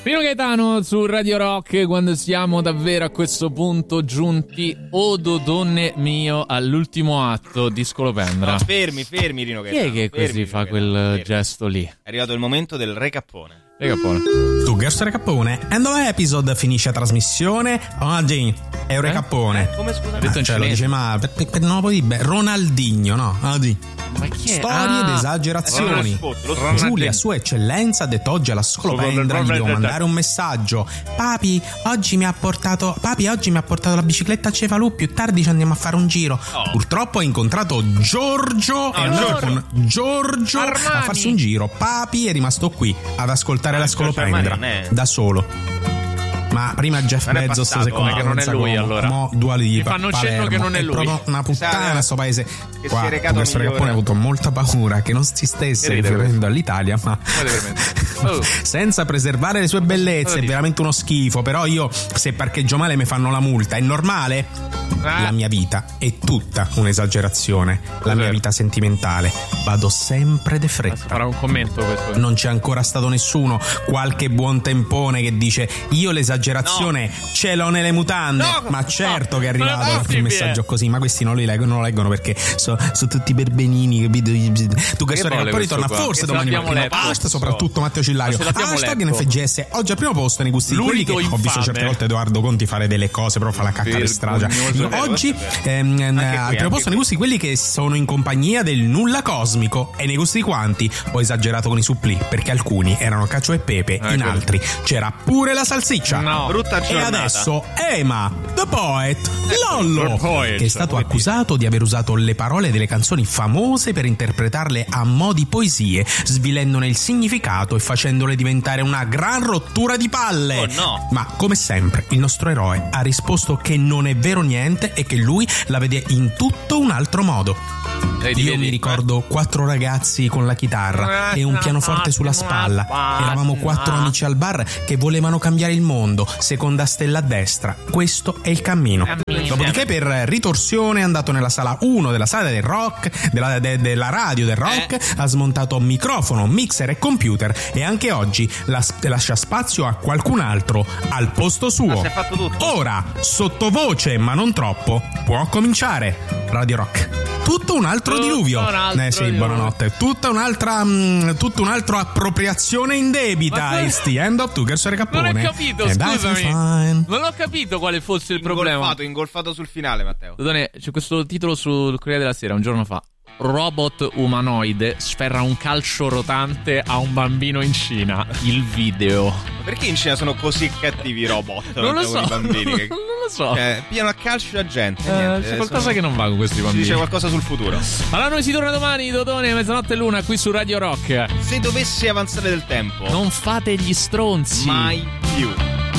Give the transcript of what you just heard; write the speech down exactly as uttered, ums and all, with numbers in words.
Pino Gaetano su Radio Rock, quando siamo davvero a questo punto giunti, Odo donne mio, all'ultimo atto di Scolopendra. No, fermi, fermi Rino Gaetano. Chi è che fermi, così fa Rino quel Gaetano, gesto lì? È arrivato il momento del recappone. Recappone. Tu Gersto Recappone, and dove episode finisce la trasmissione? Oggi è un recappone. Eh? Come scusa? Ah, cioè, lo dice, ma per, per, per, non lo puoi dire, Ronaldinho, no? Oggi. Ma chi è? Storie ed Ah, esagerazioni. Eh, lo spot, lo Giulia, sua eccellenza, ha detto oggi alla Scolopendra gli devo mandare un messaggio. Papi, oggi mi ha portato Papi, oggi mi ha portato la bicicletta a Cefalù, più tardi ci andiamo a fare un giro. Oh. Purtroppo ha incontrato Giorgio e è andato Giorgio. con Giorgio Armani. a farsi un giro. Papi è rimasto qui ad ascoltare Ah, la Giorgio Armani Scolopendra non è- da solo. Ma prima Jeff Non è Bezos, passato, secondo eh, me che non è lui, allora. Mo Dua Lipa, Mi fanno cenno Palermo, che non è è lui. proprio una puttana Sa- sto paese. che Qua, si è recato questo migliore. Recappone ha avuto molta paura che non si stesse Che ride riferendo all'Italia, ma Oh. senza preservare le sue bellezze. Cosa È dici? veramente uno schifo. Però io, se parcheggio male mi fanno la multa, è normale? Ah. La mia vita è tutta un'esagerazione. La mia vero. vita sentimentale. Vado sempre de fretta. Farà un commento questo. Non c'è ancora stato nessuno, qualche buon tempone che dice io l'esagerazione ce l'ho nelle mutande. No, ma certo no, che è non è arrivato possibile. un messaggio così, ma questi non li leggono, non lo leggono perché sono so tutti berbenini, capito? Tu che storia vuole poi questo ritorna qua? forse Che se domani l'abbiamo mattina. letto. Hashtag soprattutto Matteo Cillario. Ma se l'abbiamo Hashtag letto. N F G S oggi al primo posto nei gusti di quelli che L'unico ho visto infame. certe volte Edoardo Conti fare delle cose, però fa la cacca alle strage. Vergognoso. No, oggi Questo è ehm, ehm, Anche qui, al primo anche posto nei gusti di quelli che sono in compagnia del nulla cosmico. E nei gusti di quanti ho esagerato con i supplì, perché alcuni erano cacio e pepe, in Ecco. altri c'era pure la salsiccia. No. Brutta E giornata. adesso Ema, the poet, Lollo, The poet. che è stato accusato di aver usato le parole delle canzoni famose per interpretarle a mo' di poesie, svilendone il significato e facendole diventare una gran rottura di palle. Oh, no. Ma come sempre il nostro eroe ha risposto che non è vero niente e che lui la vede in tutto un altro modo. Vedi, Io vedi? mi ricordo quattro ragazzi con la chitarra e un pianoforte sulla spalla. Eravamo quattro amici al bar che volevano cambiare il mondo. Seconda stella a destra. Questo è il cammino. Cammino. Dopodiché, per ritorsione, è andato nella sala uno della sala del rock, della, de- della radio del rock, Eh. ha smontato microfono, mixer e computer e anche oggi las- lascia spazio a qualcun altro al posto suo. Ah, si è fatto tutto. Ora, sottovoce ma non troppo, può cominciare. Radio Rock. Tutto un altro Tutto diluvio. un altro eh sì, diluvio. buonanotte. Tutta un'altra mh, tutto un altro appropriazione indebita. Ma It's the end of Tucker Recappone. Non ho capito, And I feel scusami. fine. Non ho capito quale fosse il problema. Ingolfato, ingolfato sul finale, Matteo. Dodone, c'è questo titolo sul Corriere della Sera un giorno fa. Robot umanoide sferra un calcio rotante a un bambino in Cina. Il video. Ma perché in Cina sono così cattivi i robot? Non lo con so. i bambini che Non lo so. cioè, pigliano a calcio la gente. Eh, niente, c'è qualcosa sono- che non va con questi Si bambini. dice qualcosa sul futuro. Allora noi si torna domani, Dodone, mezzanotte e l'una qui su Radio Rock. Se dovessi avanzare del tempo, Non fate gli stronzi. mai più.